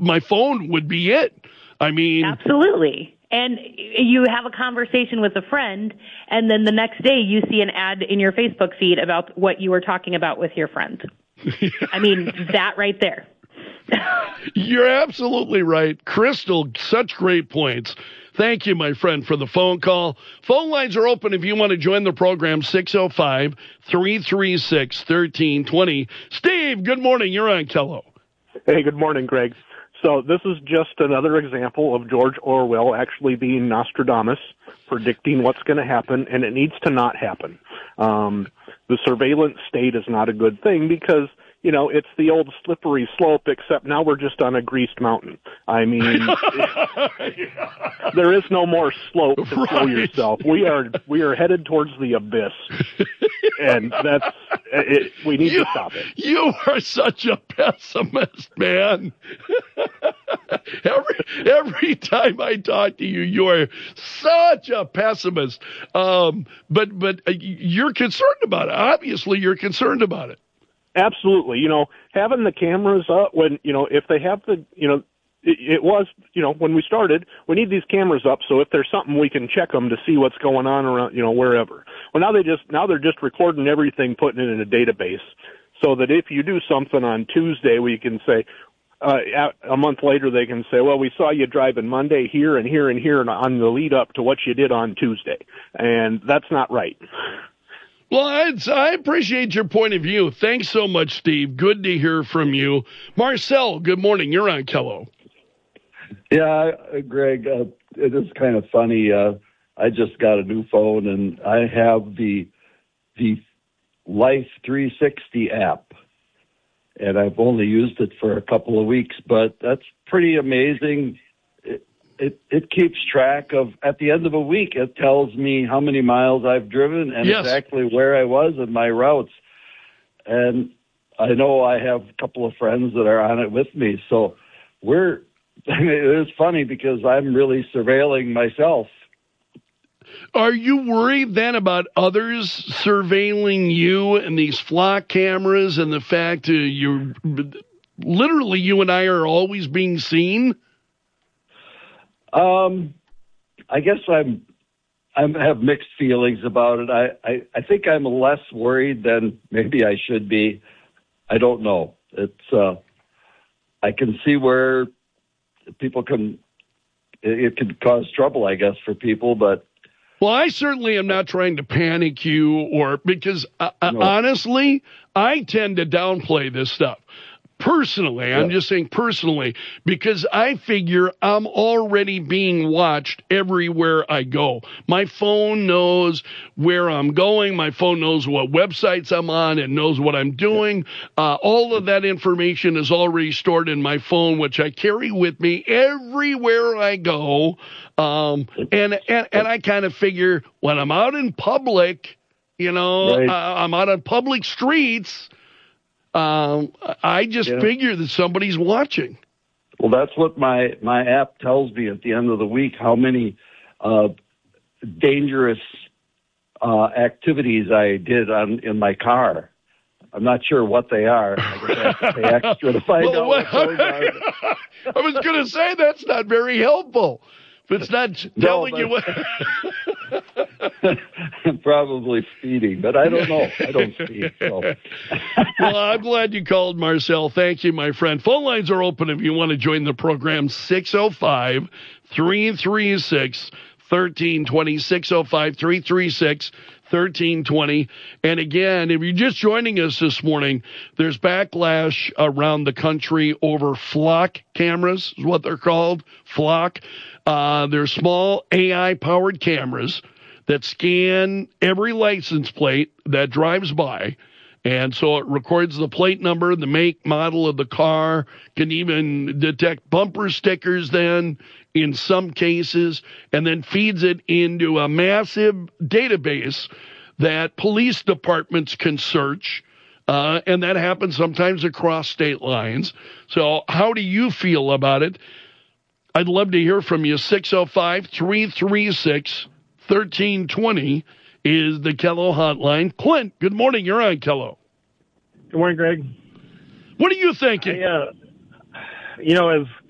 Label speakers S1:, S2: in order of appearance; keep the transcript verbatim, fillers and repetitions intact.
S1: my phone would be it. I mean,
S2: absolutely. And you have a conversation with a friend, and then the next day you see an ad in your Facebook feed about what you were talking about with your friend. I mean, that right there.
S1: You're absolutely right. Crystal, such great points. Thank you, my friend, for the phone call. Phone lines are open if you want to join the program, six oh five, three three six, one three two oh. Steve, good morning. You're on Kello.
S3: Hey, good morning, Greg. So this is just another example of George Orwell actually being Nostradamus, predicting what's going to happen, and it needs to not happen. Um, the surveillance state is not a good thing because, you know, it's the old slippery slope, except now we're just on a greased mountain. I mean, there is no more slope to right. slow yourself. We are we are headed towards the abyss, and that's it, we need
S1: you,
S3: to stop it.
S1: You are such a pessimist, man. every every time I talk to you, you are such a pessimist. Um, but but you're concerned about it. Obviously, you're concerned about it.
S3: Absolutely. You know, having the cameras up when, you know, if they have the, you know, it, it was, you know, when we started, we need these cameras up so if there's something we can check them to see what's going on around, you know, wherever. Well, now they just, now they're just recording everything, putting it in a database so that if you do something on Tuesday, we can say, uh, a month later they can say, well, we saw you driving Monday here and here and here on the lead up to what you did on Tuesday. And that's not right.
S1: Well, I, I appreciate your point of view. Thanks so much, Steve. Good to hear from you. Marcel, good morning. You're on Kello.
S4: Yeah, Greg, uh, it is kind of funny. Uh, I just got a new phone, and I have the the Life three sixty app, and I've only used it for a couple of weeks, but that's pretty amazing. It, It, it keeps track of, at the end of a week, it tells me how many miles I've driven and
S1: yes.
S4: exactly where I was and my routes. And I know I have a couple of friends that are on it with me. So we're, I mean, it is funny because I'm really surveilling myself.
S1: Are you worried then about others surveilling you and these flock cameras and the fact that you're, literally you and I are always being seen?
S4: Um, I guess I'm, I have mixed feelings about it. I, I, I think I'm less worried than maybe I should be. I don't know. It's, uh, I can see where people can, it, it could cause trouble, I guess, for people, but.
S1: Well, I certainly am not trying to panic you or because uh, no. honestly, I tend to downplay this stuff. Personally, yeah. I'm just saying personally, because I figure I'm already being watched everywhere I go. My phone knows where I'm going. My phone knows what websites I'm on. It knows what I'm doing. Uh, all of that information is already stored in my phone, which I carry with me everywhere I go. Um, and, and, and I kind of figure when I'm out in public, you know,
S4: right.
S1: uh, I'm out on public streets. Um, I just yeah. figure that somebody's watching.
S4: Well, that's what my, my app tells me at the end of the week, how many uh, dangerous uh, activities I did on in my car. I'm not sure what they are. I guess I have to pay extra to find
S1: well,
S4: out what those are.
S1: I was going to say that's not very helpful. If it's not telling
S4: no,
S1: you what...
S4: I'm probably speeding, but I don't know. I don't speed. So.
S1: Well, I'm glad you called, Marcel. Thank you, my friend. Phone lines are open if you want to join the program. six oh five, three three six, one three two oh, six oh five, three three six, one three two oh. And again, if you're just joining us this morning, there's backlash around the country over flock cameras, is what they're called, flock. Uh, they're small A I-powered cameras that scan every license plate that drives by. And so it records the plate number, the make, model of the car, can even detect bumper stickers then in some cases, and then feeds it into a massive database that police departments can search. Uh, and that happens sometimes across state lines. So how do you feel about it? I'd love to hear from you. six oh five, three three six, one three two oh is the Kello hotline. Clint, good morning. You're on Kello.
S5: Good morning, Greg.
S1: What are you thinking?
S5: I, uh, you know, as